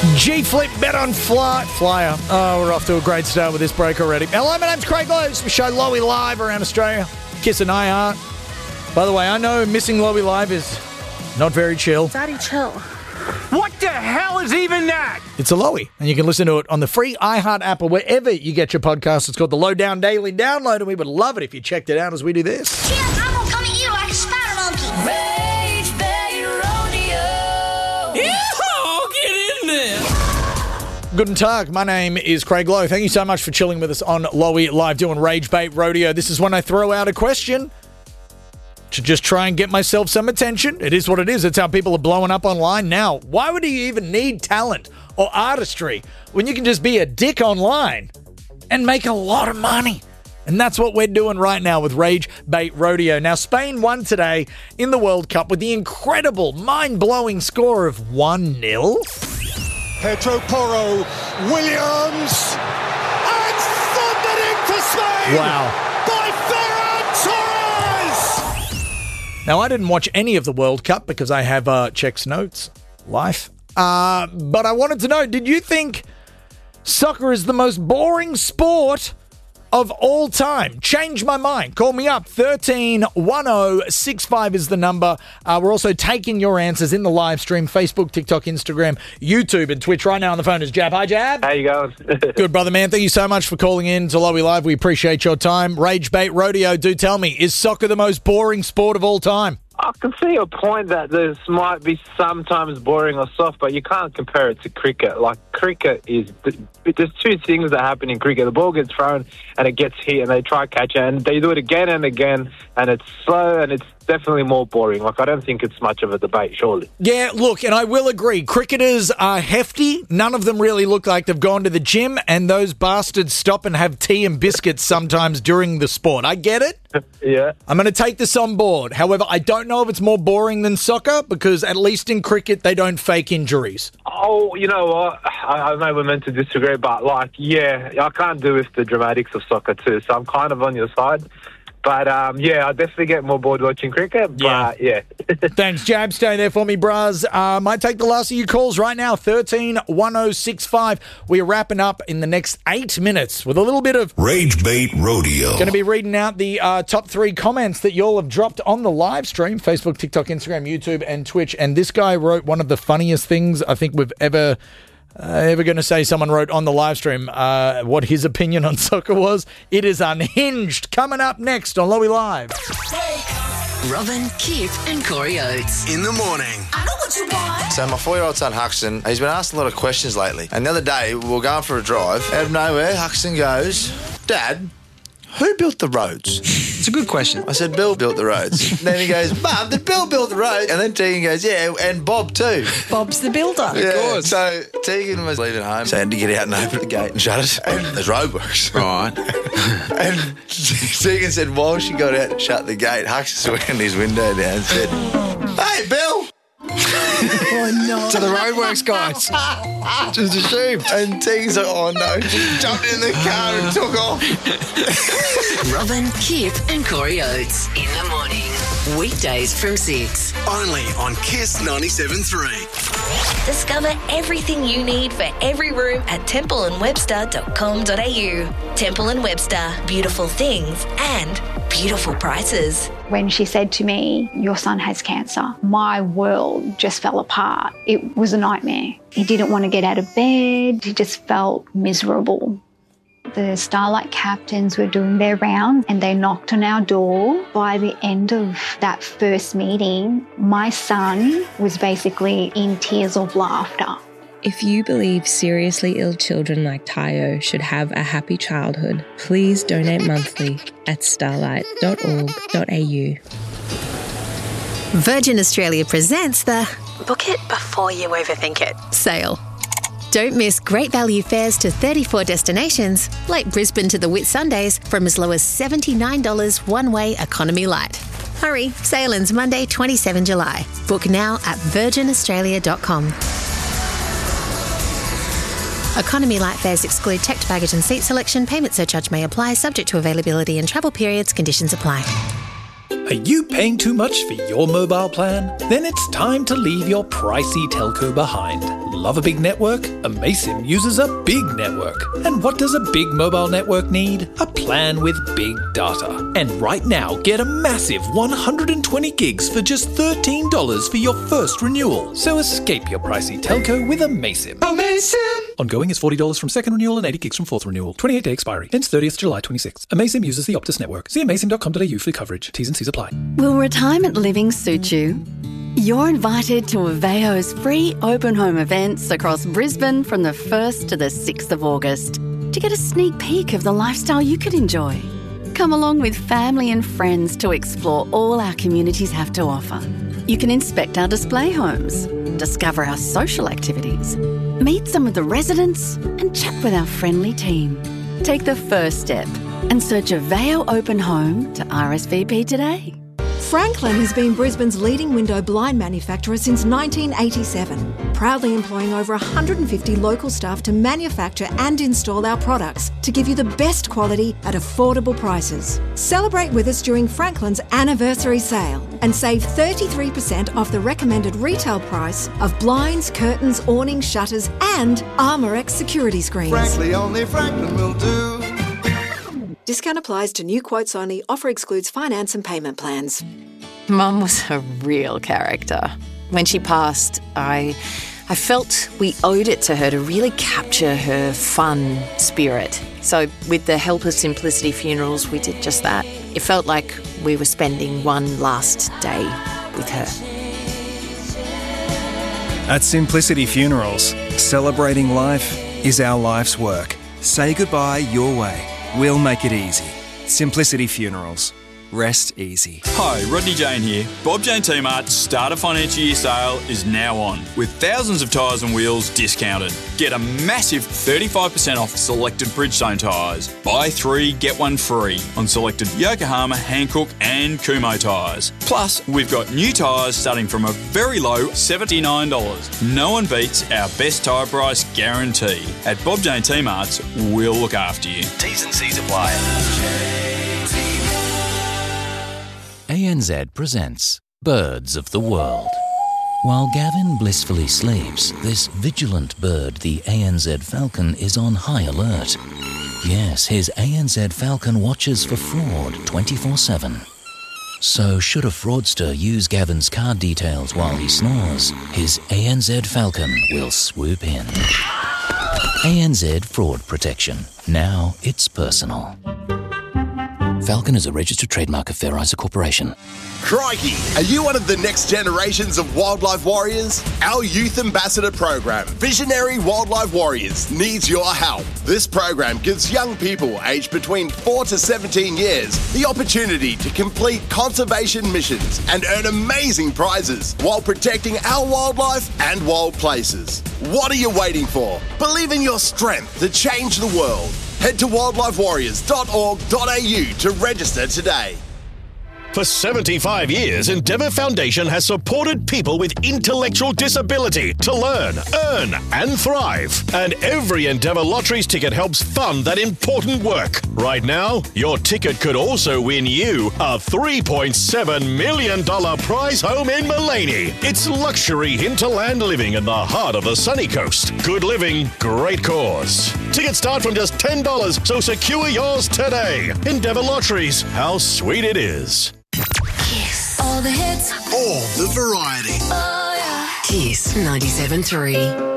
G-Flip bet on Flyer. Oh, we're off to a great start with this break already. Hello, my name's Craig Lowe. We show Lowy live around Australia. Kiss and iHeart. By the way, I know missing Lowy live is not very chill. Daddy, chill. What the hell is even that? It's a Lowy, and you can listen to it on the free iHeart app or wherever you get your podcasts. It's called the Lowdown Daily Download, and we would love it if you checked it out as we do this. Cheers, I'm gonna come at you like a spider monkey. Rage Bay Rodeo. Yeah, get in there. Guten Tag, my name is Craig Lowe. Thank you so much for chilling with us on Lowy Live doing Rage Bait Rodeo. This is when I throw out a question to just try and get myself some attention. It is what it is. It's how people are blowing up online now. Why would you even need talent or artistry when you can just be a dick online and make a lot of money? And that's what we're doing right now with Rage Bait Rodeo. Now, Spain won today in the World Cup with the incredible, mind-blowing score of 1-0. Pedro Porro, Williams, and thundered into Spain Wow. by Ferran Torres! Now, I didn't watch any of the World Cup because I have Check's Notes life. But I wanted to know, did you think soccer is the most boring sport of all time? Change my mind. Call me up. 131065 is the number. We're also taking your answers in the live stream. Facebook, TikTok, Instagram, YouTube, and Twitch. Right now on the phone is Jab. Hi, Jab. How you going? Good, brother, man. Thank you so much for calling in to Lowy Live. We appreciate your time. Rage Bait Rodeo, do tell me, is soccer the most boring sport of all time? I can see your point that this might be sometimes boring or soft, but you can't compare it to cricket. Like, cricket is... There's two things that happen in cricket. The ball gets thrown and it gets hit and they try to catch it and they do it again and again and it's slow and it's definitely more boring. Like, I don't think it's much of a debate, surely. Yeah, look, and I will agree. Cricketers are hefty. None of them really look like they've gone to the gym, and those bastards stop and have tea and biscuits sometimes during the sport. I get it. Yeah. I'm going to take this on board. However, I don't know if it's more boring than soccer because at least in cricket, they don't fake injuries. Oh, you know what? I know we're meant to disagree, but, like, yeah, I can't do with the dramatics of soccer too, so I'm kind of on your side. But, yeah, I definitely get more bored watching cricket, but, yeah. Thanks, Jab. Stay there for me, bros. Might take the last of your calls right now, 131065. We're wrapping up in the next 8 minutes with a little bit of Rage Bait Rodeo. Going to be reading out the top 3 comments that y'all have dropped on the live stream, Facebook, TikTok, Instagram, YouTube, and Twitch. And this guy wrote one of the funniest things I think we've ever going to say. Someone wrote on the live stream what his opinion on soccer was. It is unhinged. Coming up next on Lowy Live. Robin, Kip, and Corey Oates. In the morning. I know what you want. So my 4-year-old son, Huxton, he's been asked a lot of questions lately. And the other day, we were going for a drive. Out of nowhere, Huxton goes, "Dad, who built the roads?" It's a good question. I said, "Bill built the roads." Then he goes, "Mum, did Bill build the roads?" And then Tegan goes, "Yeah, and Bob too." Bob's the builder. Yeah. course. So Tegan was leaving home, so I had to get out and open the gate and shut it. And there's roadworks. Right. And Tegan said, while she got out and shut the gate, Huxton went his window down and said, "Hey, Bill." Oh, no. To the roadworks guys. Just assumed. And Tegan's like, "Oh no," just jumped in the car and took off. Robin, Kip, and Corey Oates. In the morning. Weekdays from 6. Only on Kiss 97.3. Discover everything you need for every room at templeandwebster.com.au. Temple & Webster. Beautiful things and beautiful prices. When she said to me, "Your son has cancer," my world just fell apart. It was a nightmare. He didn't want to get out of bed. He just felt miserable. The Starlight captains were doing their round and they knocked on our door. By the end of that first meeting, my son was basically in tears of laughter. If you believe seriously ill children like Tayo should have a happy childhood, please donate monthly at starlight.org.au. Virgin Australia presents the Book It Before You Overthink It sale. Don't miss great value fares to 34 destinations, like Brisbane to the Whitsundays, from as low as $79 one-way economy light. Hurry, sale ends Monday, 27 July. Book now at virginaustralia.com. Economy light fares exclude checked baggage and seat selection. Payment surcharge may apply, subject to availability and travel periods. Conditions apply. Are you paying too much for your mobile plan? Then it's time to leave your pricey telco behind. Love a big network? Amaysim uses a big network. And what does a big mobile network need? A plan with big data. And right now, get a massive 120 gigs for just $13 for your first renewal. So escape your pricey telco with Amaysim. Amaysim! Ongoing is $40 from second renewal and 80 gigs from fourth renewal. 28-day expiry. Ends 30th July 26. Amaysim uses the Optus network. See amaysim.com.au for coverage. T's and C's apply. Will retirement living suit you? You're invited to Aveo's free open home events across Brisbane from the 1st to the 6th of August to get a sneak peek of the lifestyle you could enjoy. Come along with family and friends to explore all our communities have to offer. You can inspect our display homes, discover our social activities, meet some of the residents and chat with our friendly team. Take the first step and search Aveo Open Home to RSVP today. Franklin has been Brisbane's leading window blind manufacturer since 1987, proudly employing over 150 local staff to manufacture and install our products to give you the best quality at affordable prices. Celebrate with us during Franklin's anniversary sale and save 33% off the recommended retail price of blinds, curtains, awnings, shutters and Armorex security screens. Frankly, only Franklin will do. Discount applies to new quotes only. Offer excludes finance and payment plans. Mum was a real character. When she passed, I felt we owed it to her to really capture her fun spirit. So with the help of Simplicity Funerals, we did just that. It felt like we were spending one last day with her. At Simplicity Funerals, celebrating life is our life's work. Say goodbye your way. We'll make it easy. Simplicity Funerals. Rest easy. Hi, Rodney Jane here. Bob Jane T-Mart's Starter Financial Year sale is now on, with thousands of tyres and wheels discounted. Get a massive 35% off selected Bridgestone tyres. Buy 3, get 1 free on selected Yokohama, Hankook and Kumho tyres. Plus, we've got new tyres starting from a very low $79. No one beats our best tyre price guarantee. At Bob Jane T-Mart's, we'll look after you. T's and C's apply. ANZ presents Birds of the World. While Gavin blissfully sleeps, this vigilant bird, the ANZ falcon, is on high alert. Yes, his ANZ falcon watches for fraud 24/7. So should a fraudster use Gavin's card details while he snores, his ANZ falcon will swoop in. ANZ Fraud Protection. Now it's personal. Falcon is a registered trademark of Fair Isaac Corporation. Crikey, are you one of the next generations of wildlife warriors? Our youth ambassador program, Visionary Wildlife Warriors, needs your help. This program gives young people aged between 4 to 17 years the opportunity to complete conservation missions and earn amazing prizes while protecting our wildlife and wild places. What are you waiting for? Believe in your strength to change the world. Head to wildlifewarriors.org.au to register today. For 75 years, Endeavour Foundation has supported people with intellectual disability to learn, earn and thrive. And every Endeavour Lotteries ticket helps fund that important work. Right now, your ticket could also win you a $3.7 million prize home in Mullaney. It's luxury hinterland living in the heart of the sunny coast. Good living, great cause. Tickets start from just $10, so secure yours today. Endeavour Lotteries, how sweet it is. Kiss. All the hits. All the variety. Oh, yeah. Kiss 97.3.